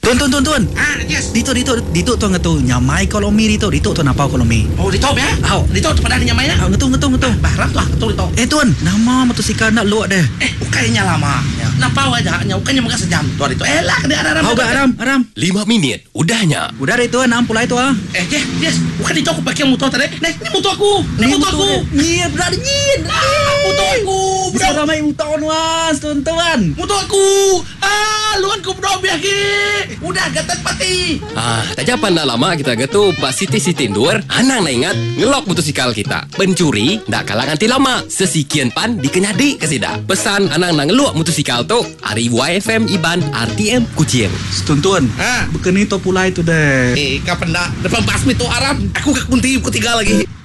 Tuan. Yes. Dito tuan ngatu nyamai kolomi dito tuan apa kolomi. Oh, dito ya? Dito pada nyamai na. Ngatu. Barat tuh dito. Tuan, nama motosikal nak luak deh. Ukainya lama. Napa aja, ukainya maka sejam tuh dito. Lah, kena aram. 5 minit, udahnya. Udah deh tuan, ampulai tuan. Yes. Bukan dito aku pakai motor tadi. Nih, ini motor aku. Nyit, berada nyit. Motor aku. Bisa ramai motor nuas, tuan. Motor aku. Luan ku bro biaki. Udah gatat pati. Tak japan dah lama kita getu pas Siti Ndur. Anang nak ingat ngelok motosikal kita. Pencuri ndak kalah nganti lama. Sesikian pan dikenyadi kesida. Pesan anang nak ngelok motosikal tu. Ari YFM Iban RTM Kucing. Tuan. Bukan itu pula itu deh. Kapan dah depan basmi tu Arab. Aku ke kunti ku tinggal lagi.